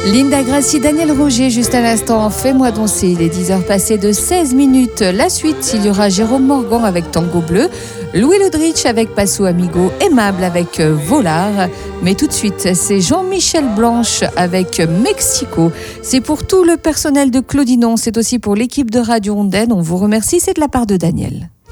Linda Grassi, Daniel Roger, juste à l'instant, Fais-moi danser. Il est 10h passées de 16 minutes. La suite, il y aura Jérôme Morgan avec Tango Bleu, Louis Ledrich avec Passo Amigo, Aimable avec Volard. Mais tout de suite, c'est Jean-Michel Blanche avec Mexico. C'est pour tout le personnel de Claudinon, c'est aussi pour l'équipe de Radio Ondaine. On vous remercie, c'est de la part de Daniel.